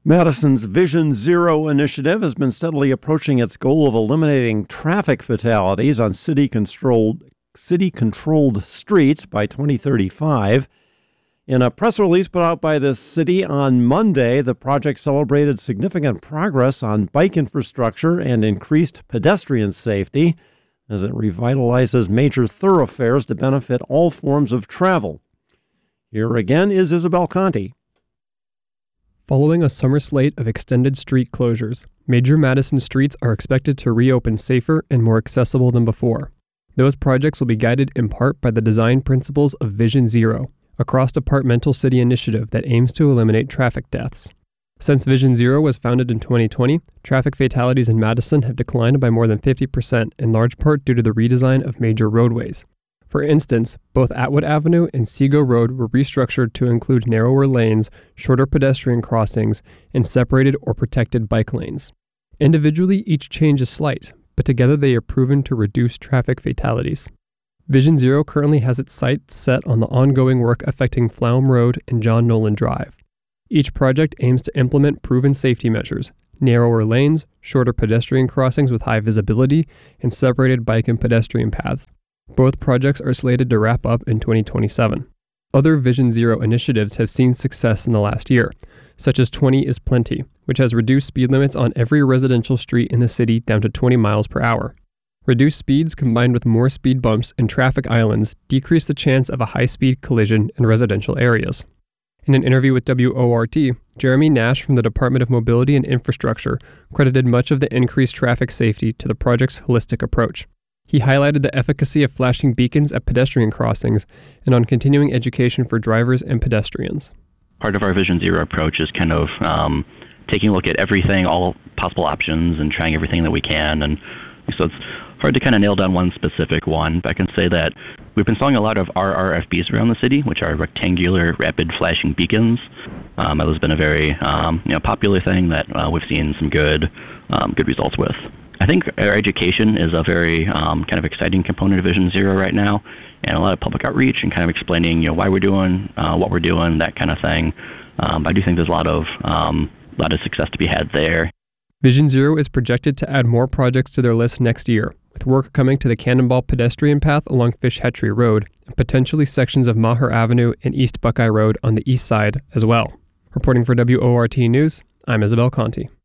Madison's Vision Zero initiative has been steadily approaching its goal of eliminating traffic fatalities on city-controlled streets by 2035. In a press release put out by the city on Monday, the project celebrated significant progress on bike infrastructure and increased pedestrian safety as it revitalizes major thoroughfares to benefit all forms of travel. Here again is Isabel Conti. Following a summer slate of extended street closures, major Madison streets are expected to reopen safer and more accessible than before. Those projects will be guided in part by the design principles of Vision Zero, a cross-departmental city initiative that aims to eliminate traffic deaths. Since Vision Zero was founded in 2020, traffic fatalities in Madison have declined by more than 50%, in large part due to the redesign of major roadways. For instance, both Atwood Avenue and Seago Road were restructured to include narrower lanes, shorter pedestrian crossings, and separated or protected bike lanes. Individually, each change is slight, but together they are proven to reduce traffic fatalities. Vision Zero currently has its sights set on the ongoing work affecting Flaum Road and John Nolan Drive. Each project aims to implement proven safety measures, narrower lanes, shorter pedestrian crossings with high visibility, and separated bike and pedestrian paths. Both projects are slated to wrap up in 2027. Other Vision Zero initiatives have seen success in the last year, such as 20 is Plenty, which has reduced speed limits on every residential street in the city down to 20 miles per hour. Reduced speeds combined with more speed bumps and traffic islands decrease the chance of a high-speed collision in residential areas. In an interview with WORT, Jeremy Nash from the Department of Mobility and Infrastructure credited much of the increased traffic safety to the project's holistic approach. He highlighted the efficacy of flashing beacons at pedestrian crossings and on continuing education for drivers and pedestrians. Part of our Vision Zero approach is kind of taking a look at everything, all possible options, and trying everything that we can. And so it's hard to kind of nail down one specific one, but I can say that we've been installing a lot of RRFBs around the city, which are rectangular rapid flashing beacons. That has been a very popular thing that we've seen some good results with. I think our education is a very kind of exciting component of Vision Zero right now, and a lot of public outreach and kind of explaining why we're doing what we're doing, that kind of thing. I do think there's a lot of success to be had there. Vision Zero is projected to add more projects to their list next year, with work coming to the Cannonball pedestrian path along Fish Hatchery Road, and potentially sections of Maher Avenue and East Buckeye Road on the east side as well. Reporting for WORT News, I'm Isabel Conti.